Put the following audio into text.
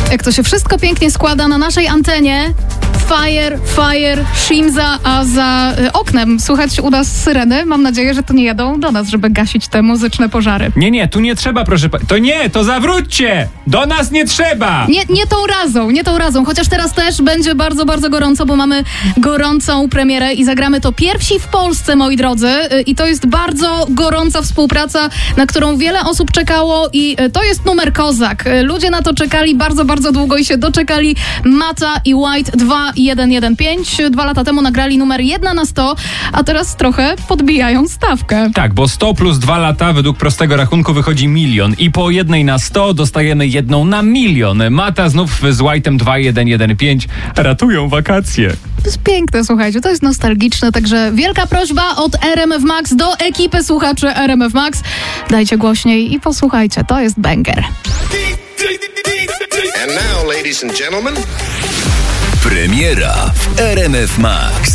Jak to się wszystko pięknie składa na naszej antenie. Fire, Shimza, a za oknem słychać u nas syreny. Mam nadzieję, że to nie jadą do nas, żeby gasić te muzyczne pożary. Nie, tu nie trzeba, proszę pani. To zawróćcie! Do nas nie trzeba! Nie tą razą. Chociaż teraz też będzie bardzo, bardzo gorąco, bo mamy gorącą premierę i zagramy to pierwsi w Polsce, moi drodzy. I to jest bardzo gorąca współpraca, na którą wiele osób czekało i to jest numer kozak. Ludzie na to czekali bardzo, bardzo długo i się doczekali. Mata i White 2115. 2 lata temu nagrali numer 1 na 100, a teraz trochę podbijają stawkę. Tak, bo 100 plus 2 lata według prostego rachunku wychodzi 1 000 000 i po 1 na 100 dostajemy 1 na 1 000 000. Mata znów z White'em 2115 ratują wakacje. To jest piękne, słuchajcie, to jest nostalgiczne, także wielka prośba od RMF Max do ekipy słuchaczy RMF Max. Dajcie głośniej i posłuchajcie, to jest banger. And now, ladies and gentlemen, Premiera w RMF Max.